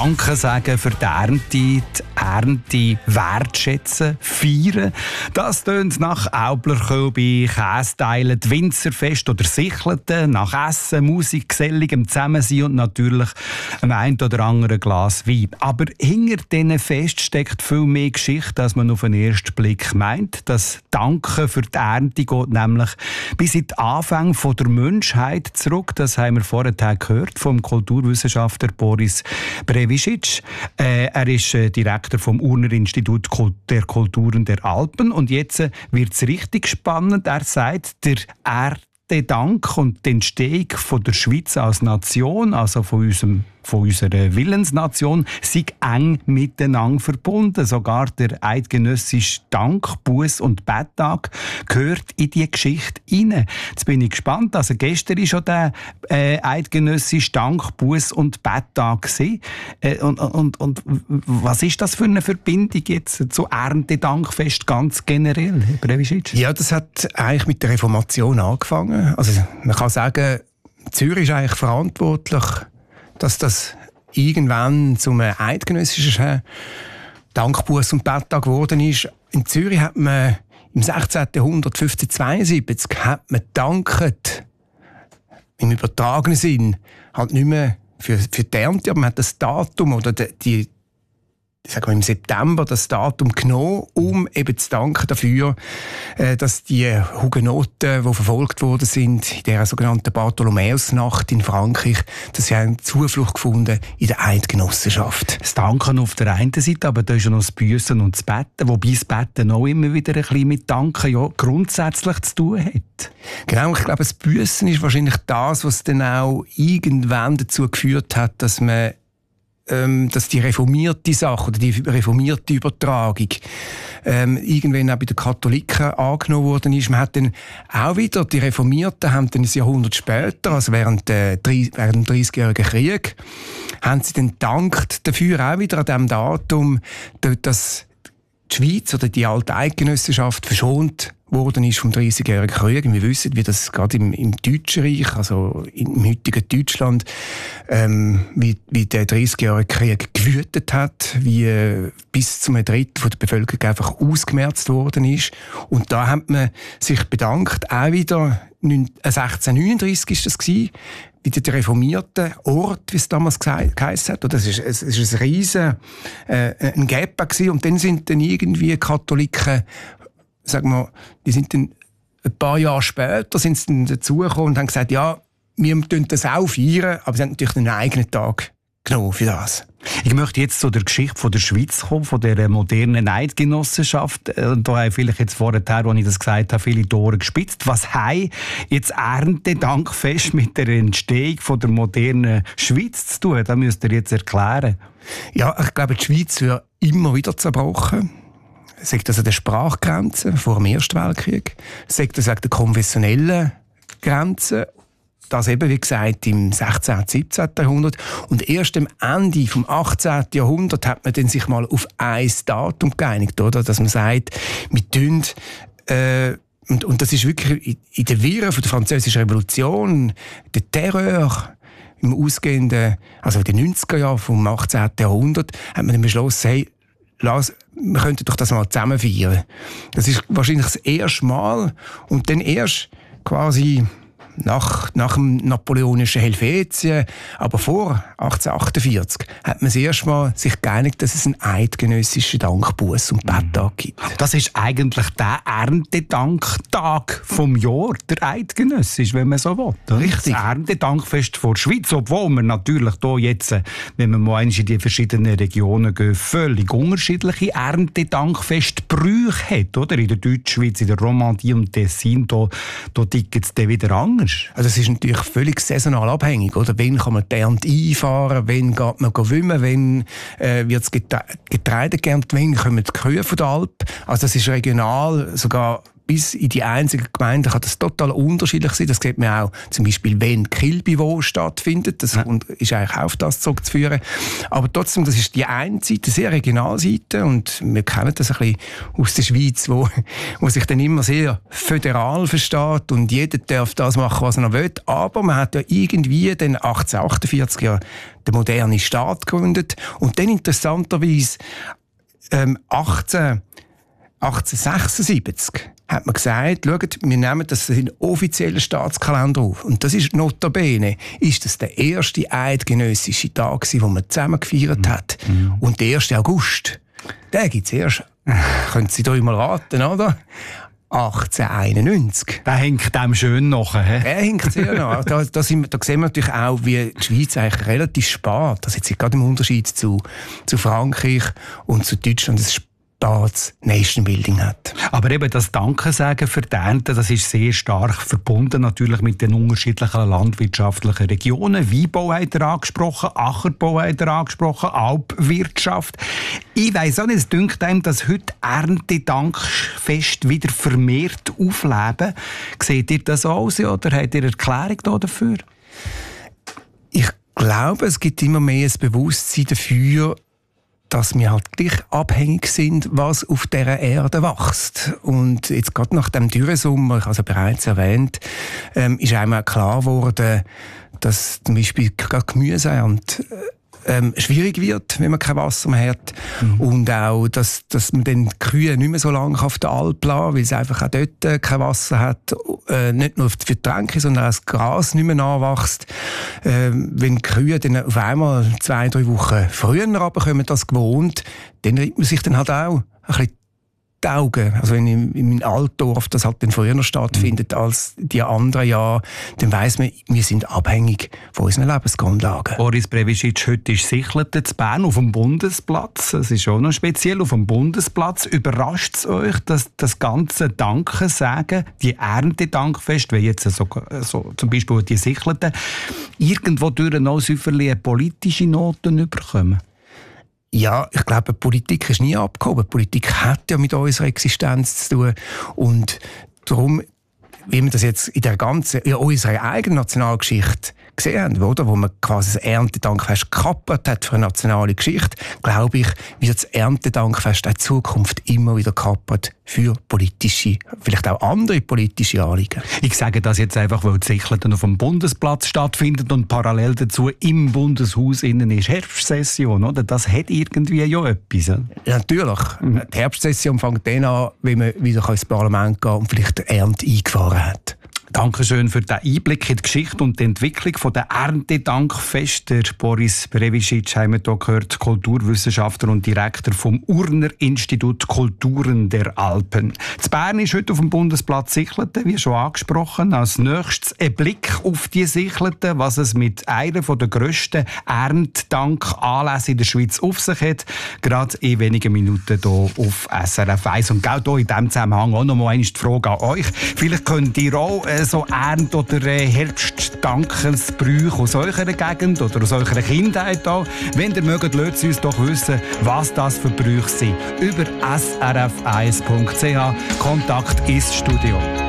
Danke sagen für die Ernte wertschätzen, feiern. Das tönt nach Aublerkölbi, Kästeilen, die Winzerfest oder Sichelten, nach Essen, Musik, geselligem Zusammensein und natürlich ein oder anderen Glas Wein. Aber hinter diesen Fest steckt viel mehr Geschichte, als man auf den ersten Blick meint. Das Danke für die Ernte geht nämlich bis in die Anfänge der Menschheit zurück. Das haben wir vorher gehört vom Kulturwissenschaftler Boris Brevicic. Er ist Direktor vom Urner Institut der Kulturen der Alpen. Und jetzt wird es richtig spannend. Er sagt, der Erntedank und die Entstehung von der Schweiz als Nation, also von unserer Willensnation, sind eng miteinander verbunden. Sogar der eidgenössische Dank-, Buß- und Betttag gehört in diese Geschichte hinein. Jetzt bin ich gespannt. Also gestern war schon der eidgenössische Dank-, Buß- und Betttag. Und was ist das für eine Verbindung jetzt zu Erntedankfest ganz generell, Herr Brevicic? Ja, das hat eigentlich mit der Reformation angefangen. Also man kann sagen, Zürich ist eigentlich verantwortlich, dass das irgendwann zum eidgenössischen Dank-, Buß- und Betttag geworden ist. In Zürich hat man im 16. Jahrhundert, 1572, hat man gedankt, im übertragenen Sinn, halt nicht mehr für die Ernte, aber man hat das Datum oder sagen wir im September das Datum genommen, um eben zu danken dafür, dass die Hugenoten, die verfolgt worden sind, in der sogenannten Bartholomäusnacht in Frankreich, dass sie haben Zuflucht gefunden in der Eidgenossenschaft. Das Danken auf der einen Seite, aber da ist ja noch das Büssen und das Betten, wobei das Betten auch immer wieder ein bisschen mit Danken ja grundsätzlich zu tun hat. Genau, ich glaube, das Büssen ist wahrscheinlich das, was dann auch irgendwann dazu geführt hat, dass die reformierte Sache oder die reformierte Übertragung irgendwann auch bei den Katholiken angenommen worden ist. Man hat dann auch wieder, die Reformierten haben dann ein Jahrhundert später, also während dem 30-jährigen Krieg, haben sie dann gedankt dafür, auch wieder an diesem Datum, dass die Schweiz oder die alte Eidgenossenschaft verschont worden ist vom 30-jährigen Krieg. Wir wissen, wie das gerade im Deutschen Reich, also im heutigen Deutschland, wie der 30-jährige Krieg gewütet hat, wie bis zum Drittel der Bevölkerung einfach ausgemerzt worden ist. Und da hat man sich bedankt, auch wieder 1639 ist das gewesen, bei den reformierten Ort, wie es damals geheissen hat. Es ist ein riesen ein Gap gewesen. Und dann sind dann irgendwie Katholiken, sagen wir, die sind dann ein paar Jahre später sind sie dann dazugekommen und haben gesagt, ja, wir feiern das auch feiern, aber sie haben natürlich einen eigenen Tag genommen für das. Ich möchte jetzt zu der Geschichte von der Schweiz kommen, von der modernen Eidgenossenschaft. Da haben vielleicht jetzt vorher, als ich das gesagt habe, viele Tore gespitzt. Was haben jetzt Erntedankfest mit der Entstehung von der modernen Schweiz zu tun? Das müsst ihr jetzt erklären. Ja, ich glaube, die Schweiz wird immer wieder zerbrochen. Sagt das an den Sprachgrenzen vor dem Ersten Weltkrieg, sagt das an den konfessionellen Grenzen, das eben, wie gesagt, im 16. und 17. Jahrhundert. Und erst am Ende vom 18. Jahrhundert hat man dann sich mal auf ein Datum geeinigt, oder? Dass man sagt, wir tun, und das ist wirklich in der Wirren von der Französischen Revolution, der Terror, im ausgehenden, also in den 90er Jahren vom 18. Jahrhundert, hat man dann beschlossen, hey, wir könnten doch das mal zusammen feiern. Das ist wahrscheinlich das erste Mal. Und dann erst quasi nach dem napoleonischen Helvetien, aber vor 1848, hat man das erste Mal sich geeinigt, dass es einen eidgenössischen Dank-, Buß- und Betttag gibt. Das ist eigentlich der Erntedanktag vom Jahr, der eidgenössisch, wenn man so will. Richtig. Das Erntedankfest vor der Schweiz, obwohl man natürlich hier jetzt, wenn man mal in die verschiedenen Regionen geht, völlig unterschiedliche Erntedankfestbrüche hat, oder? In der Deutschschweiz, in der Romandie und Tessin, da tickt es dann wieder anders. Also es ist natürlich völlig saisonal abhängig, oder? Wann kann man die Ernte einfahren, wann geht man wimmen, wann wird das Getreide geerntet, wann kommen die Kühe von der Alp. Also das ist regional sogar bis in die einzelnen Gemeinden kann das total unterschiedlich sein. Das sieht man auch zum Beispiel, wenn Kilby stattfindet. Das ist eigentlich auf das zurückzuführen. Aber trotzdem, das ist die eine Seite, sehr Regionalseite. Und wir kennen das ein bisschen aus der Schweiz, wo sich dann immer sehr föderal versteht und jeder darf das machen, was er will. Aber man hat ja irgendwie den 1848 ja den modernen Staat gegründet. Und dann interessanterweise 1876 hat man gesagt, schaut, wir nehmen das in den offiziellen Staatskalender auf. Und das ist notabene, ist das der erste eidgenössische Tag, den man zusammen gefeiert hat. Und der 1. August, den gibt es erst, können Sie da mal raten, oder? 1891. Der hängt dem schön nach. Der hängt sehr nach. Da sehen wir natürlich auch, wie die Schweiz eigentlich relativ spät, das jetzt gerade im Unterschied zu Frankreich und zu Deutschland, ein Nation-Building hat. Aber eben das Dankesagen für die Ernte, das ist sehr stark verbunden natürlich mit den unterschiedlichen landwirtschaftlichen Regionen. Weinbau hat er angesprochen, Ackerbau hat er angesprochen, Alpwirtschaft. Ich weiss auch nicht, es dünkt einem, dass heute Erntedankfest wieder vermehrt aufleben. Seht ihr das aus oder habt ihr eine Erklärung dafür? Ich glaube, es gibt immer mehr ein Bewusstsein dafür, dass wir halt gleich abhängig sind, was auf dieser Erde wächst. Und jetzt gerade nach dem Dürresommer, ich habe es ja bereits erwähnt, ist einmal klar geworden, dass zum Beispiel gerade Gemüseernte schwierig wird, wenn man kein Wasser mehr hat. Und auch, dass man dann die Kühe nicht mehr so lange auf der Alp lassen, weil es einfach auch dort kein Wasser hat. Nicht nur für die Tränke, sondern auch das Gras nicht mehr nachwächst. Wenn die Kühe dann auf einmal 2-3 Wochen früher runterkommen als gewohnt, dann reibt man sich dann halt auch ein bisschen die Augen. Also wenn in meinem Altdorf das halt dann früher stattfindet als die anderen Jahre, dann weiss man, wir sind abhängig von unseren Lebensgrundlagen. Boris Brevicic, heute ist Sichlete in Bern auf dem Bundesplatz. Es ist auch noch speziell auf dem Bundesplatz. Überrascht es euch, dass das ganze Dankesagen, die Erntedankfest, wie jetzt so zum Beispiel die Sichlete, irgendwo durch noch politische Noten bekommen? Ja, ich glaube, Politik ist nie abgehoben. Politik hat ja mit unserer Existenz zu tun. Und darum, wie wir das jetzt in unserer eigenen Nationalgeschichte gesehen haben, oder? Wo man quasi das Erntedankfest gekappert hat für eine nationale Geschichte, glaube ich, wird das Erntedankfest in Zukunft immer wieder gekappert für politische, vielleicht auch andere politische Anliegen. Ich sage das jetzt einfach, weil die Sichleten auf dem Bundesplatz stattfindet und parallel dazu im Bundeshaus innen ist Herbstsession, oder? Das hat irgendwie ja etwas. Ja, natürlich. Die Herbstsession fängt dann an, wenn man wieder ins Parlament gehen und vielleicht die Ernte eingefahren hat. Dankeschön für den Einblick in die Geschichte und die Entwicklung der Erntedankfest. Der Boris Brevicic haben wir hier gehört, Kulturwissenschaftler und Direktor vom Urner Institut Kulturen der Alpen. In Bern ist heute auf dem Bundesplatz Sichlete, wie schon angesprochen. Als nächstes ein Blick auf die Sichlete, was es mit einer der grössten Erntedankanlässe in der Schweiz auf sich hat. Gerade in wenigen Minuten hier auf SRF 1. Und auch hier in diesem Zusammenhang auch noch mal die Frage an euch. Vielleicht könnt ihr auch so Ernte- oder Herbstdankesbrüche aus eurer Gegend oder aus eurer Kindheit auch. Wenn ihr mögt, lasst uns doch wissen, was das für Brüche sind. Über srf1.ch. Kontakt ins Studio.